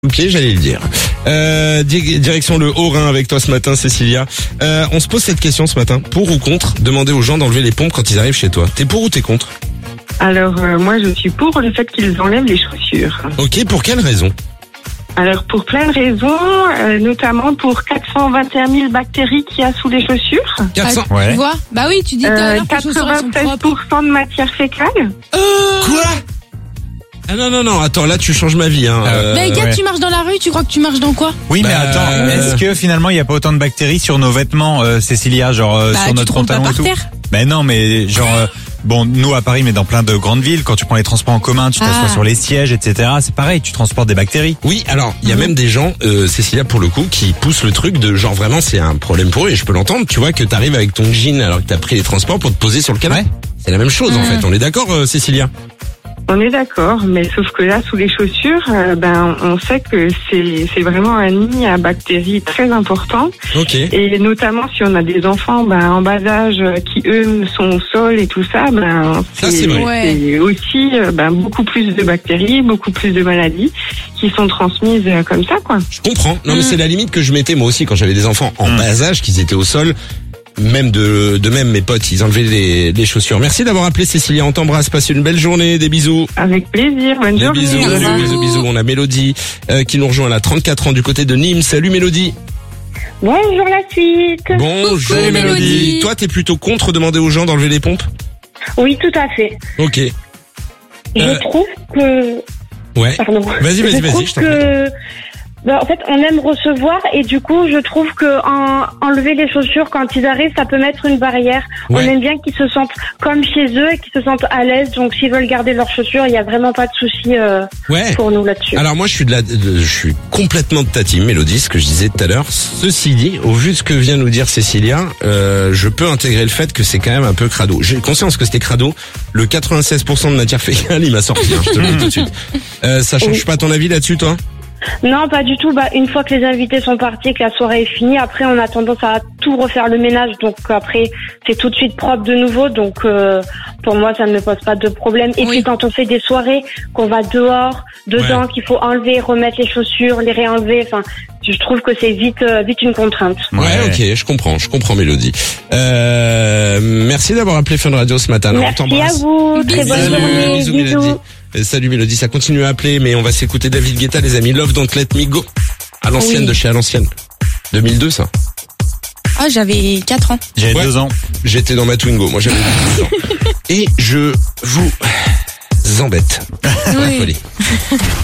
le pied, j'allais le dire. Direction le Haut-Rhin avec toi ce matin, Cécilia. On se pose cette question ce matin. Pour ou contre demander aux gens d'enlever les pompes quand ils arrivent chez toi? T'es pour ou t'es contre? Alors, moi, je suis pour le fait qu'ils enlèvent les chaussures. Ok, pour quelle raison? Alors, pour plein de raisons, notamment pour 421 000 bactéries qu'il y a sous les chaussures. 400. Tu vois? Bah oui, tu dis tout à l'heure que les chaussures elles sont propres. 96% de matière fécale. Quoi? Ah non, attends, là tu changes ma vie. Mais gars, tu marches dans la rue, tu crois que tu marches dans quoi? Oui, mais attends, est-ce que finalement il n'y a pas autant de bactéries sur nos vêtements, Cécilia, genre sur notre pantalon et tout? Ben non, mais genre bon, nous à Paris, mais dans plein de grandes villes, quand tu prends les transports en commun, tu t'assois sur les sièges, etc. C'est pareil, tu transportes des bactéries. Oui, alors il y a même des gens, Cécilia pour le coup, qui poussent le truc de genre vraiment c'est un problème pour eux et je peux l'entendre. Tu vois que t'arrives avec ton jean alors que t'as pris les transports pour te poser sur le canapé. Ouais. C'est la même chose en fait. On est d'accord, Cécilia? On est d'accord, mais sauf que là, sous les chaussures, on sait que c'est vraiment un nid à bactéries très important. Ok. Et notamment si on a des enfants en bas âge qui eux sont au sol et tout ça, c'est vrai. C'est aussi beaucoup plus de bactéries, beaucoup plus de maladies qui sont transmises comme ça, quoi. Je comprends. Non, mais c'est la limite que je mettais moi aussi quand j'avais des enfants en bas âge, qu'ils étaient au sol. Même de même mes potes, ils enlevaient les chaussures. Merci d'avoir appelé Cécilia, on t'embrasse, passe une belle journée, des bisous. Avec plaisir, bonne journée. Bisous. On a Mélodie qui nous rejoint, elle a 34 ans du côté de Nîmes. Salut Mélodie. Bonjour la suite. Bonjour Mélodie. Toi, t'es plutôt contre demander aux gens d'enlever les pompes? Oui, tout à fait. Ok. Je trouve que... Ouais. Pardon. Vas-y, je t'en prie. En fait, on aime recevoir et du coup, je trouve que enlever les chaussures quand ils arrivent, ça peut mettre une barrière. Ouais. On aime bien qu'ils se sentent comme chez eux et qu'ils se sentent à l'aise. Donc, s'ils veulent garder leurs chaussures, il y a vraiment pas de souci pour nous là-dessus. Alors moi, je suis complètement de ta team, Mélodie, ce que je disais tout à l'heure. Ceci dit, au vu de ce que vient nous dire Cécilia, je peux intégrer le fait que c'est quand même un peu crado. J'ai conscience que c'était crado. Le 96% de matière fécale, il m'a sorti. Je te le dis tout de suite. Ça change pas ton avis là-dessus, toi? Non, pas du tout. Une fois que les invités sont partis, que la soirée est finie, après on a tendance à tout refaire le ménage. Donc après, c'est tout de suite propre de nouveau. Donc pour moi, ça ne me pose pas de problème. Et puis quand on fait des soirées, qu'on va dehors, dedans, qu'il faut enlever, remettre les chaussures, les réenlever. Enfin, je trouve que c'est vite une contrainte. Ouais, ok, je comprends Mélodie. Merci d'avoir appelé Fun Radio ce matin. Merci à vous. Très bonne journée. Bisous Mélodie. Salut Mélodie, ça continue à appeler, mais on va s'écouter David Guetta, les amis. Love Don't Let Me Go. À l'ancienne, de chez à l'ancienne. 2002, ça. Ah, j'avais 4 ans. J'avais 2 ans. J'étais dans ma Twingo. Moi, j'avais 2 ans. Et je vous embête. Oui.